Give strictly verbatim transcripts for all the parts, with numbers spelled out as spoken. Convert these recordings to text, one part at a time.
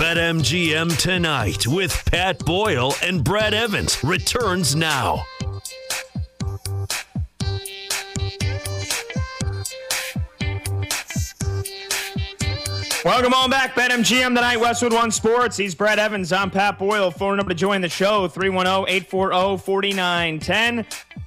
BetMGM Tonight with Pat Boyle and Brad Evans returns now. Welcome on back, BetMGM Tonight, Westwood One Sports. He's Brad Evans. I'm Pat Boyle. Phone number to join the show, three one zero, eight four zero, four nine one zero.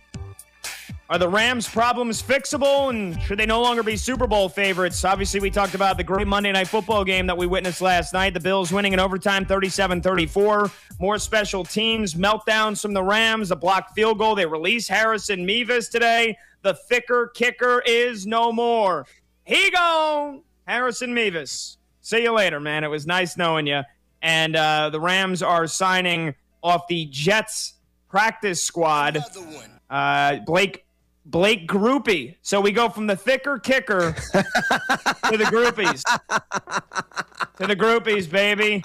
Are the Rams' problems fixable, and should they no longer be Super Bowl favorites? Obviously, we talked about the great Monday Night Football game that we witnessed last night. The Bills winning in overtime thirty-seven thirty-four. More special teams, meltdowns from the Rams, a blocked field goal. They release Harrison Mevis today. The thicker kicker is no more. He gone. Harrison Mevis. See you later, man. It was nice knowing you. And uh, the Rams are signing off the Jets practice squad. Uh, Blake Blake Groupie. So we go from the thicker kicker to the groupies. To the groupies, baby.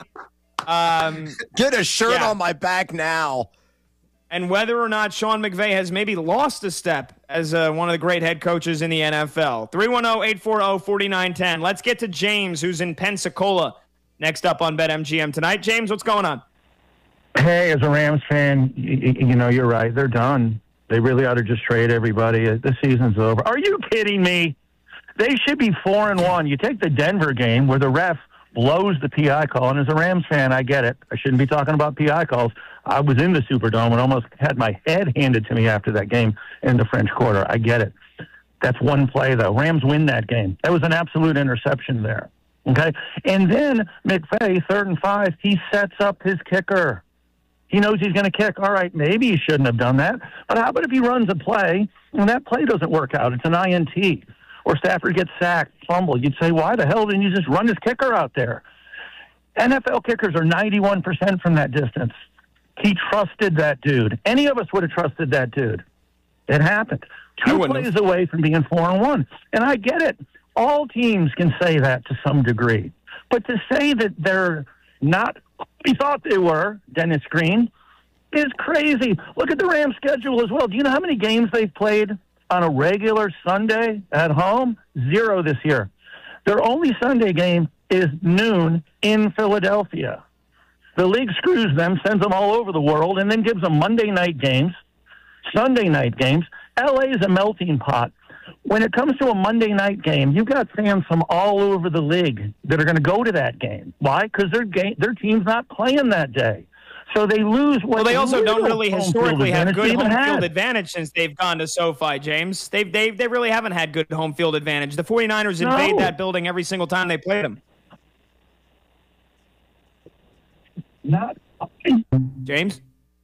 Um, Get a shirt yeah. on my back now. And whether or not Sean McVay has maybe lost a step as uh, one of the great head coaches in the N F L. three one zero, eight four zero, four nine one zero. Let's get to James, who's in Pensacola, next up on BetMGM Tonight. James, what's going on? Hey, as a Rams fan, you, you know, you're right. They're done. They really ought to just trade everybody. The season's over. Are you kidding me? They should be four and one. You take the Denver game where the ref blows the P I call, and as a Rams fan, I get it. I shouldn't be talking about P I calls. I was in the Superdome and almost had my head handed to me after that game in the French Quarter. I get it. That's one play, though. Rams win that game. That was an absolute interception there. Okay? And then McVay, third and five, he sets up his kicker. He knows he's going to kick. All right, maybe he shouldn't have done that. But how about if he runs a play and that play doesn't work out? It's an I N T. Or Stafford gets sacked, fumble. You'd say, why the hell didn't you just run his kicker out there? N F L kickers are ninety-one percent from that distance. He trusted that dude. Any of us would have trusted that dude. It happened. Two plays have. away from being four and one. And I get it. All teams can say that to some degree. But to say that they're not what we thought they were, Dennis Green, is crazy. Look at the Rams schedule as well. Do you know how many games they've played on a regular Sunday at home? Zero this year. Their only Sunday game is noon in Philadelphia. The league screws them, sends them all over the world, and then gives them Monday night games, Sunday night games. L A is a melting pot. When it comes to a Monday night game, you've got fans from all over the league that are going to go to that game. Why? Because their game, their team's not playing that day. So they lose. What well, they also don't really historically have good home had. field advantage since they've gone to SoFi, James. They've, they they really haven't had good home field advantage. The 49ers No. invade that building every single time they played them. Not James?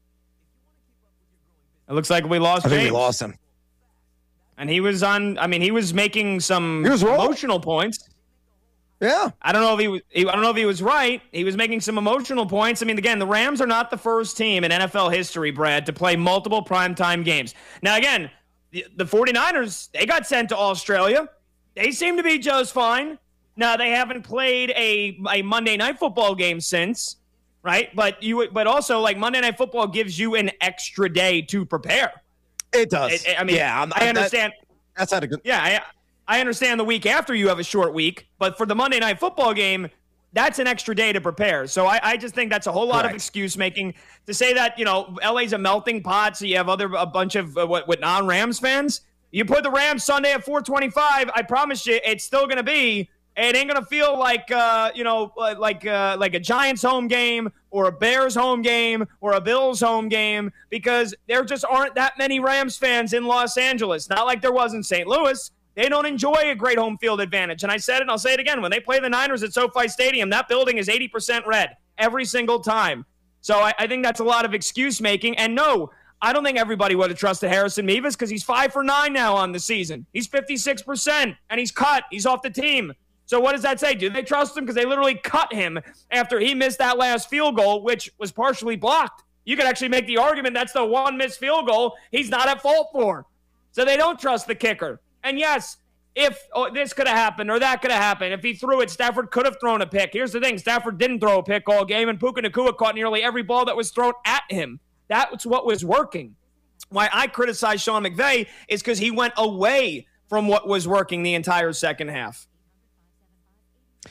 It looks like we lost I think James. we lost him. And he was on, I mean, he was making some He was wrong. emotional points. Yeah. I don't know if he was, he, I don't know if he was right. He was making some emotional points. I mean, again, the Rams are not the first team in N F L history, Brad, to play multiple primetime games. Now, again, the, the 49ers, they got sent to Australia. They seem to be just fine. Now, they haven't played a, a Monday Night Football game since, right? But you, but also, like, Monday Night Football gives you an extra day to prepare. It does. It, it, I mean, yeah, I'm, I understand. That, that's not a good. Yeah, I, I understand the week after you have a short week, but for the Monday Night Football game, that's an extra day to prepare. So I, I just think that's a whole lot Correct. of excuse making to say that, you know, L A's a melting pot, so you have other a bunch of uh, what, what non-Rams fans. You put the Rams Sunday at four twenty-five, I promise you, it's still going to be. It ain't gonna feel like uh, you know, like uh, like a Giants home game or a Bears home game or a Bills home game because there just aren't that many Rams fans in Los Angeles. Not like there was in Saint Louis. They don't enjoy a great home field advantage. And I said it, and I'll say it again. When they play the Niners at SoFi Stadium, that building is eighty percent red every single time. So I, I think that's a lot of excuse making. And no, I don't think everybody would have trusted Harrison Mevis because he's five for nine now on the season. He's fifty-six percent, and he's cut. He's off the team. So what does that say? Do they trust him? Because they literally cut him after he missed that last field goal, which was partially blocked. You could actually make the argument that's the one missed field goal he's not at fault for. So they don't trust the kicker. And yes, if oh, this could have happened or that could have happened, if he threw it, Stafford could have thrown a pick. Here's the thing. Stafford didn't throw a pick all game, and Puka Nacua caught nearly every ball that was thrown at him. That's what was working. Why I criticize Sean McVay is because he went away from what was working the entire second half.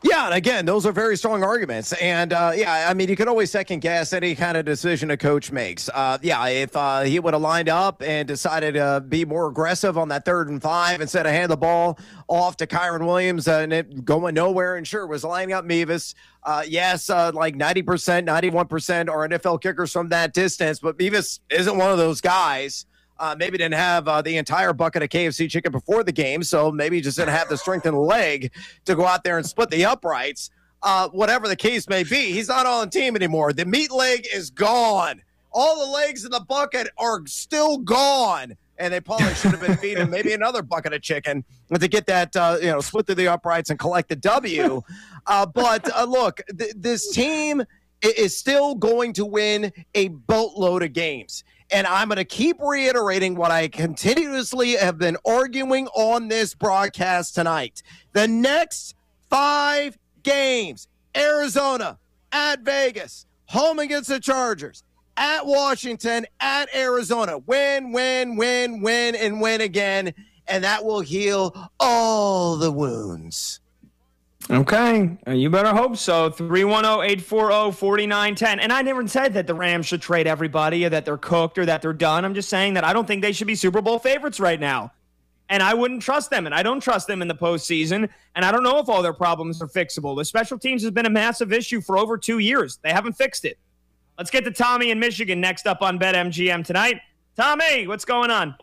Yeah, and again, those are very strong arguments. And, uh, yeah, I mean, you can always second-guess any kind of decision a coach makes. Uh, yeah, if uh, he would have lined up and decided to be more aggressive on that third and five instead of hand the ball off to Kyron Williams uh, and it going nowhere, and sure, was lining up Mevis. Uh, yes, uh, like ninety percent, ninety-one percent are N F L kickers from that distance, but Mevis isn't one of those guys. Uh, maybe didn't have uh, the entire bucket of K F C chicken before the game, so maybe just didn't have the strength in the leg to go out there and split the uprights. Uh, whatever the case may be, he's not on the team anymore. The meat leg is gone. All the legs in the bucket are still gone, and they probably should have been feeding maybe another bucket of chicken to get that, uh, you know, split through the uprights and collect the W. Uh, but uh, look, th- this team is still going to win a boatload of games. And I'm going to keep reiterating what I continuously have been arguing on this broadcast tonight. The next five games, Arizona, at Vegas, home against the Chargers, at Washington, at Arizona. Win, win, win, win, and win again. And that will heal all the wounds. Okay, you better hope so. three one zero, eight four zero, four nine one zero. And I never said that the Rams should trade everybody or that they're cooked or that they're done. I'm just saying that I don't think they should be Super Bowl favorites right now. And I wouldn't trust them, and I don't trust them in the postseason. And I don't know if all their problems are fixable. The special teams has been a massive issue for over two years. They haven't fixed it. Let's get to Tommy in Michigan next up on BetMGM tonight. Tommy, what's going on?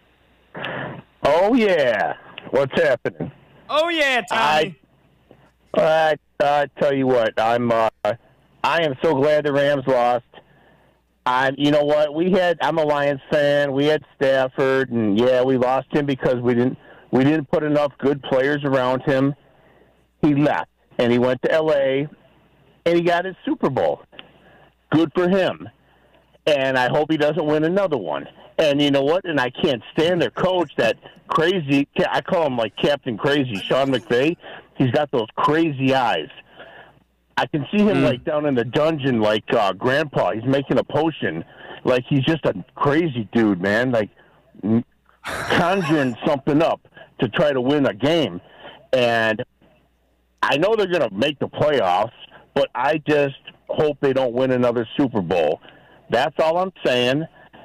Oh, yeah. What's happening? Oh, yeah, Tommy. I- I, I tell you what, I'm uh, I am so glad the Rams lost. I, you know what, we had. I'm a Lions fan. We had Stafford, and yeah, we lost him because we didn't we didn't put enough good players around him. He left, and he went to L A, and he got his Super Bowl. Good for him, and I hope he doesn't win another one. And you know what? And I can't stand their coach, that crazy. I call him like Captain Crazy, Sean McVay. He's got those crazy eyes. I can see him mm. like down in the dungeon, like uh, Grandpa. He's making a potion, like he's just a crazy dude, man. Like conjuring something up to try to win a game. And I know they're going to make the playoffs, but I just hope they don't win another Super Bowl. That's all I'm saying.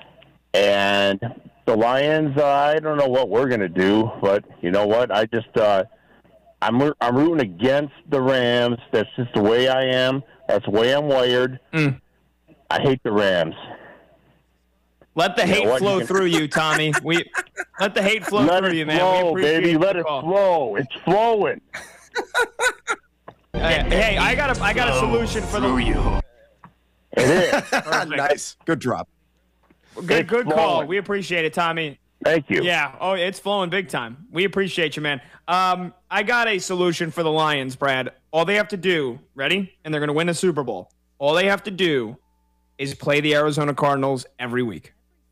And the Lions, uh, I don't know what we're going to do, but you know what? I just, uh, I'm I'm rooting against the Rams. That's just the way I am. That's the way I'm wired. Mm. I hate the Rams. Let the you hate flow you through you, Tommy. We let the hate flow let through you, man. Flow, we baby. Let it call. flow. It's flowing. hey, hey, I got a I got a solution for the you. It is nice. Good drop. Good, it's good call. We appreciate it, Tommy. Thank you. Yeah. Oh, it's flowing big time. We appreciate you, man. Um, I got a solution for the Lions, Brad. All they have to do, ready? And they're going to win the Super Bowl. All they have to do is play the Arizona Cardinals every week.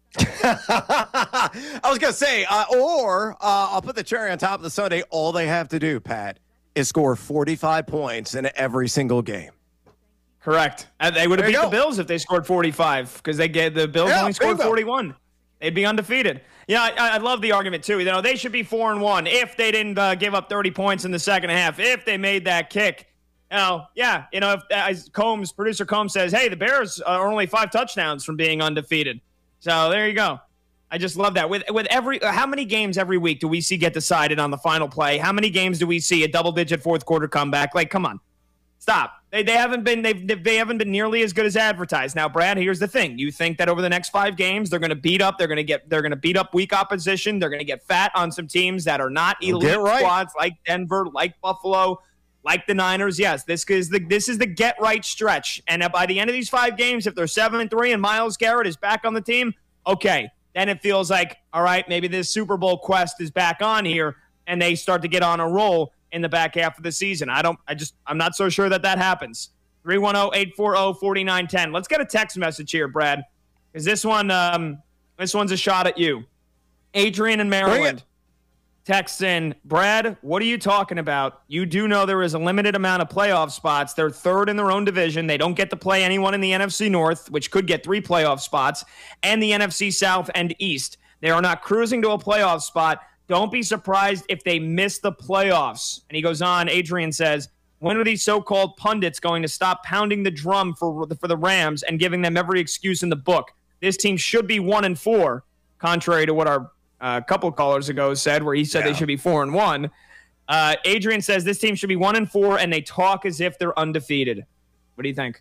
I was going to say, uh, or uh, I'll put the cherry on top of the sundae. All they have to do, Pat, is score forty-five points in every single game. Correct. And they would have beat the Bills if they scored forty-five because they get the Bills yeah, only scored forty-one. They'd be undefeated. Yeah, I, I love the argument, too. You know, they should be four and one if they didn't uh, give up thirty points in the second half, if they made that kick. You know, yeah, you know, if as Combs, producer Combs says, hey, the Bears are only five touchdowns from being undefeated. So there you go. I just love that. With with every how many games every week do we see get decided on the final play? How many games do we see a double-digit fourth quarter comeback? Like, come on. Stop. They they haven't been they've they haven't been nearly as good as advertised. Now, Brad, here's the thing: you think that over the next five games they're going to beat up, they're going to get they're going to beat up weak opposition, they're going to get fat on some teams that are not elite right. squads like Denver, like Buffalo, like the Niners. Yes, this is the this is the get right stretch. And by the end of these five games, if they're seven and three and Myles Garrett is back on the team, okay, then it feels like all right, maybe this Super Bowl quest is back on here, and they start to get on a roll in the back half of the season. I don't, I just, I'm not so sure that that happens. three one zero, eight four zero, four nine one zero. Let's get a text message here, Brad, because this one, um, this one's a shot at you. Adrian in Maryland texts in, Brad, what are you talking about? You do know there is a limited amount of playoff spots. They're third in their own division. They don't get to play anyone in the N F C North, which could get three playoff spots, and the N F C South and East. They are not cruising to a playoff spot. Don't be surprised if they miss the playoffs. And he goes on, Adrian says, when are these so-called pundits going to stop pounding the drum for, for the Rams and giving them every excuse in the book? This team should be one and four, contrary to what our uh, couple callers ago said, where he said yeah. they should be four and one. Uh, Adrian says this team should be one and four, and they talk as if they're undefeated. What do you think?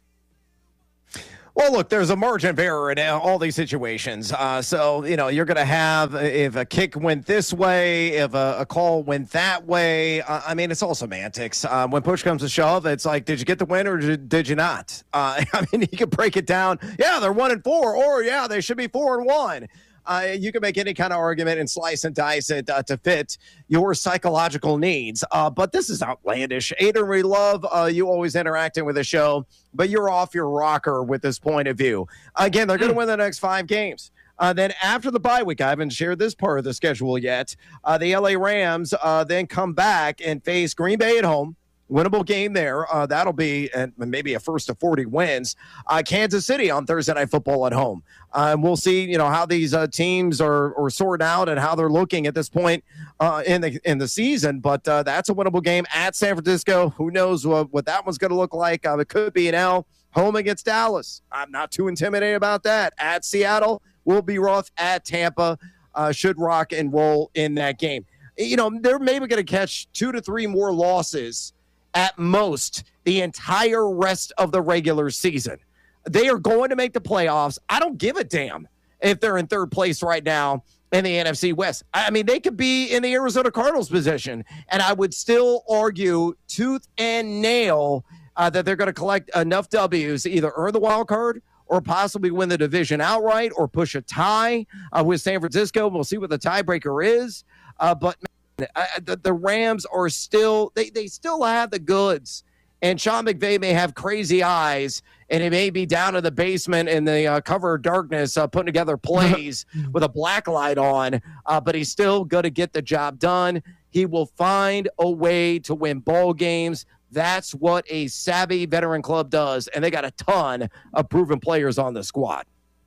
Well, look, there's a margin of error in all these situations. Uh, so, you know, you're going to have, if a kick went this way, if a, a call went that way, uh, I mean, it's all semantics. Uh, when push comes to shove, it's like, did you get the win or did, did you not? Uh, I mean, you can break it down. Yeah, they're one and four, or yeah, they should be four and one. Uh, you can make any kind of argument and slice and dice it uh, to fit your psychological needs. Uh, but this is outlandish. Aiden, we love uh, you always interacting with the show, but you're off your rocker with this point of view. Again, they're going to win the next five games. Uh, then after the bye week, I haven't shared this part of the schedule yet. Uh, the L A Rams uh, then come back and face Green Bay at home. Winnable game there. Uh, that'll be uh, maybe a first to forty wins. Uh, Kansas City on Thursday Night Football at home. Uh, and we'll see, you know, how these uh, teams are, are sorted out and how they're looking at this point uh, in the in the season. But uh, that's a winnable game at San Francisco. Who knows what, what that one's going to look like? Uh, it could be an L. Home against Dallas. I'm not too intimidated about that. At Seattle, will be rough. At Tampa, uh, should rock and roll in that game. You know, they're maybe going to catch two to three more losses at most the entire rest of the regular season. They are going to make the playoffs. I don't give a damn if they're in third place right now in the N F C West. I mean, they could be in the Arizona Cardinals position, and I would still argue tooth and nail uh, that they're going to collect enough W's to either earn the wild card or possibly win the division outright or push a tie uh, with San Francisco. We'll see what the tiebreaker is. Uh, but I, the, the Rams are still they, they still have the goods, and Sean McVay may have crazy eyes, and he may be down in the basement in the uh, cover of darkness uh, putting together plays with a black light on, uh, but he's still going to get the job done. He will find a way to win ball games. That's what a savvy veteran club does, and they got a ton of proven players on the squad.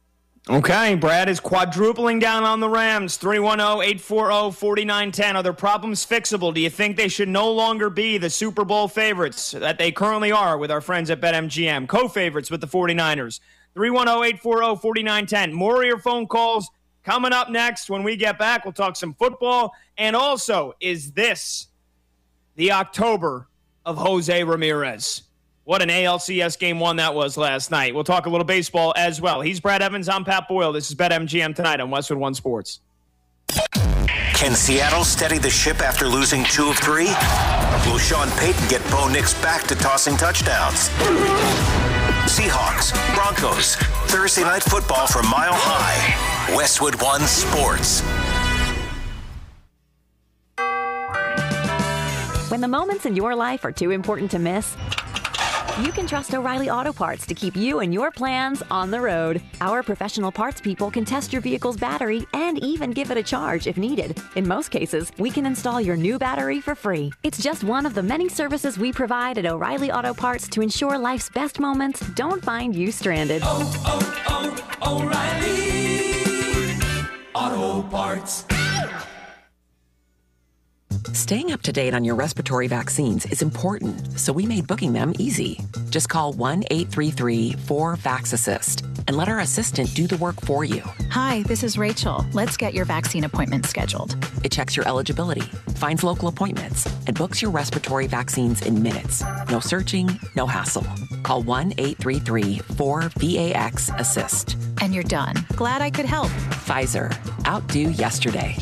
Okay, Brad is quadrupling down on the Rams. three one zero, eight four zero, four nine one zero. Are their problems fixable? Do you think they should no longer be the Super Bowl favorites that they currently are with our friends at BetMGM? Co-favorites with the 49ers. three one zero, eight four zero, four nine one zero. More of your phone calls coming up next. When we get back, we'll talk some football. And also, is this the October of Jose Ramirez? What an A L C S game one that was last night. We'll talk a little baseball as well. He's Brad Evans. I'm Pat Boyle. This is BetMGM tonight on Westwood One Sports. Can Seattle steady the ship after losing two of three? Will Sean Payton get Bo Nix back to tossing touchdowns? Seahawks, Broncos, Thursday Night Football from Mile High. Westwood One Sports. When the moments in your life are too important to miss, you can trust O'Reilly Auto Parts to keep you and your plans on the road. Our professional parts people can test your vehicle's battery and even give it a charge if needed. In most cases, we can install your new battery for free. It's just one of the many services we provide at O'Reilly Auto Parts to ensure life's best moments don't find you stranded. Oh, oh, oh, O'Reilly Auto Parts. Staying up to date on your respiratory vaccines is important, so we made booking them easy. Just call one eight three three, four, VAX-ASSIST and let our assistant do the work for you. Hi, this is Rachel. Let's get your vaccine appointment scheduled. It checks your eligibility, finds local appointments, and books your respiratory vaccines in minutes. No searching, no hassle. Call one eight three three, four, VAX-ASSIST. And you're done. Glad I could help. Pfizer. Outdo yesterday.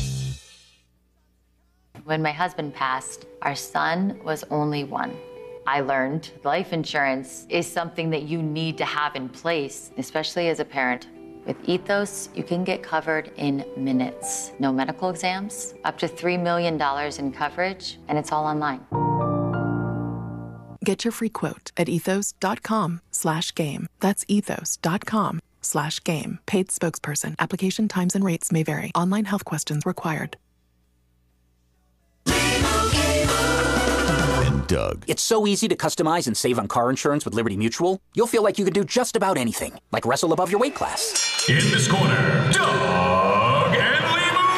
When my husband passed, our son was only one. I learned life insurance is something that you need to have in place, especially as a parent. With Ethos, you can get covered in minutes. No medical exams, up to three million dollars in coverage, and it's all online. Get your free quote at ethos.com slash game. That's ethos.com slash game. Paid spokesperson. Application times and rates may vary. Online health questions required. Doug. It's so easy to customize and save on car insurance with Liberty Mutual. You'll feel like you can do just about anything, like wrestle above your weight class. In this corner, Doug and Limu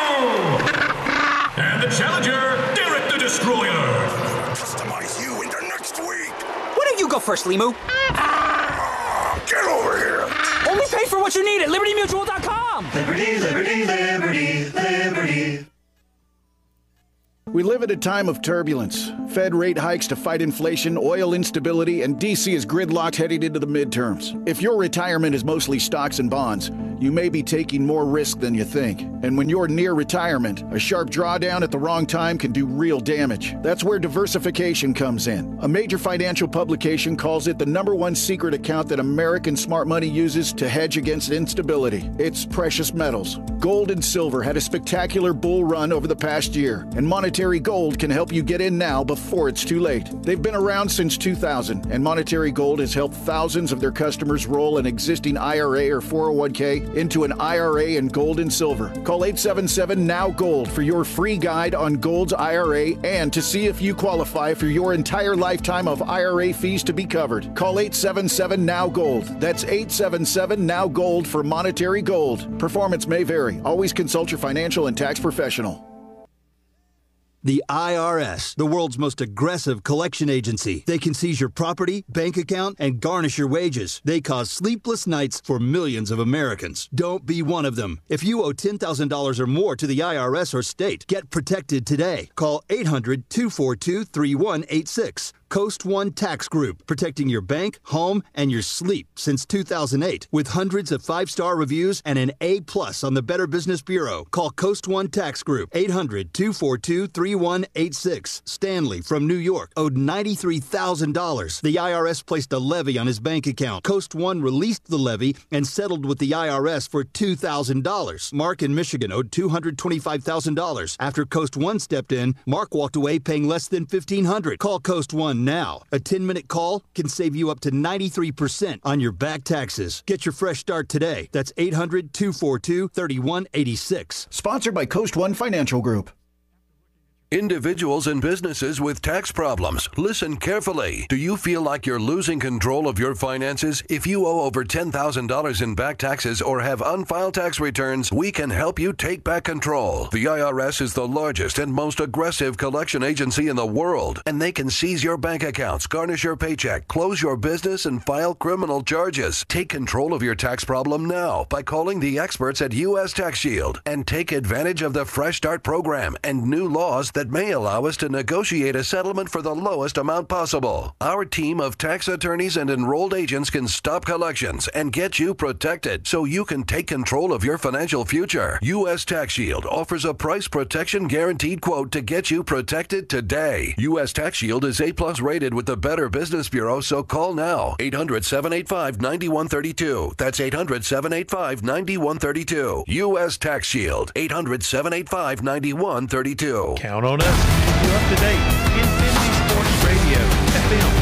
Limu. And the challenger, Derek the Destroyer. Customize you into go first, Limu. Get over here. Only pay for what you need at Liberty Mutual dot com. Liberty, liberty, liberty, liberty. We live at a time of turbulence. Fed rate hikes to fight inflation, oil instability, and D C is gridlocked heading into the midterms. If your retirement is mostly stocks and bonds, you may be taking more risk than you think. And when you're near retirement, a sharp drawdown at the wrong time can do real damage. That's where diversification comes in. A major financial publication calls it the number one secret account that American smart money uses to hedge against instability. It's precious metals. Gold and silver had a spectacular bull run over the past year, and monetary Gold can help you get in now before it's too late. They've been around since two thousand, and Monetary Gold has helped thousands of their customers roll an existing I R A or four oh one k into an I R A in gold and silver. Call eight seven seven N O W Gold for your free guide on Gold's I R A and to see if you qualify for your entire lifetime of I R A fees to be covered. Call eight seven seven N O W Gold. That's eight seven seven N O W Gold for Monetary Gold. Performance may vary. Always consult your financial and tax professional. The I R S, the world's most aggressive collection agency. They can seize your property, bank account, and garnish your wages. They cause sleepless nights for millions of Americans. Don't be one of them. If you owe ten thousand dollars or more to the I R S or state, get protected today. Call eight hundred, two four two, three one eight six. Coast One Tax Group, protecting your bank, home, and your sleep since two thousand eight. With hundreds of five-star reviews and an A plus on the Better Business Bureau. Call Coast One Tax Group, eight hundred, two four two, three one eight six. Stanley from New York owed ninety-three thousand dollars. The I R S placed a levy on his bank account. Coast One released the levy and settled with the I R S for two thousand dollars. Mark in Michigan owed two hundred twenty-five thousand dollars. After Coast One stepped in, Mark walked away paying less than fifteen hundred dollars. Call Coast One now. A ten-minute call can save you up to ninety-three percent on your back taxes. Get your fresh start today. That's eight hundred, two four two, three one eight six. Sponsored by Coast One Financial Group. Individuals and businesses with tax problems, listen carefully. Do you feel like you're losing control of your finances? If you owe over ten thousand dollars in back taxes or have unfiled tax returns, we can help you take back control. The I R S is the largest and most aggressive collection agency in the world, and they can seize your bank accounts, garnish your paycheck, close your business, and file criminal charges. Take control of your tax problem now by calling the experts at U S Tax Shield and take advantage of the Fresh Start program and new laws that that may allow us to negotiate a settlement for the lowest amount possible. Our team of tax attorneys and enrolled agents can stop collections and get you protected so you can take control of your financial future. U S Tax Shield offers a price protection guaranteed quote to get you protected today. U S Tax Shield is A plus rated with the Better Business Bureau, so call now. eight hundred, seven eight five, nine one three two. That's eight hundred, seven eight five, nine one three two. U S Tax Shield. eight hundred, seven eight five, nine one three two. Count on us. You're up to date. Infinity Sports Radio, F M